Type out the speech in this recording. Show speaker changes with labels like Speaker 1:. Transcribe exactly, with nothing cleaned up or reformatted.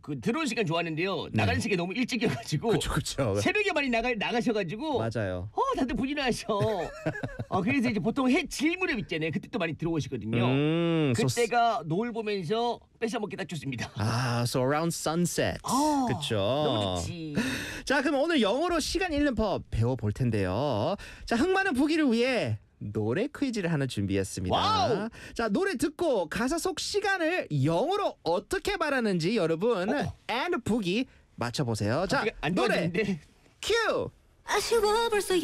Speaker 1: 그 들어온 시간 좋았는데요. 나가는 시간이 너무 일찍이어가지고
Speaker 2: 그렇죠, 그렇죠.
Speaker 1: 새벽에 많이 나가 나가셔가지고
Speaker 2: 맞아요.
Speaker 1: 어 다들 부진하셔. 어 그래서 이제 보통 해 질무렵 있잖아요. 그때 또 많이 들어오시거든요.
Speaker 2: 음, so
Speaker 1: 그때가 노을 보면서 뺏어 먹기 딱 좋습니다.
Speaker 2: 아, so around sunset.
Speaker 1: 아,
Speaker 2: 그렇죠.
Speaker 1: 너무 좋지.
Speaker 2: 자, 그럼 오늘 영어로 시간 잃는 법 배워볼 텐데요. 자, 흥 많은 보기를 위해 노래 퀴즈를 하나 준비했습니다.
Speaker 1: 와우.
Speaker 2: 자, 노래 듣고 가사 속 시간을 영어로 어떻게 말하는지 여러분
Speaker 1: 어.
Speaker 2: and 보기 맞춰보세요. 자,
Speaker 1: 안
Speaker 2: 노래
Speaker 1: 좋아지는데.
Speaker 2: 큐.
Speaker 3: 아쉬워 벌써